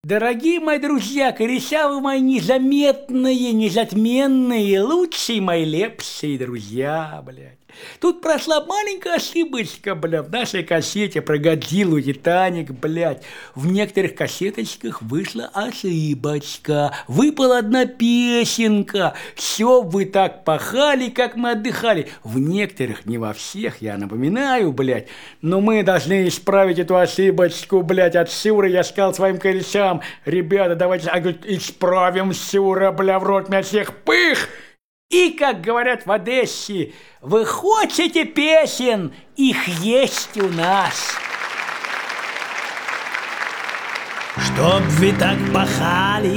Дорогие мои друзья, кореша вы мои незаметные, незатменные, лучшие мои лепсие друзья, блядь. Тут прошла маленькая ошибочка, бля, в нашей кассете про Годзиллу, Титаник, блядь. В некоторых кассеточках вышла ошибочка. Выпала одна песенка. Все вы так пахали, как мы отдыхали. В некоторых, не во всех, я напоминаю, блядь. Но мы должны исправить эту ошибочку, блядь. От Сюра я сказал своим корешам: ребята, давайте исправим Сюра, бля, в рот меня всех пых! И, как говорят в Одессе, вы хотите песен, их есть у нас. Чтоб вы так пахали,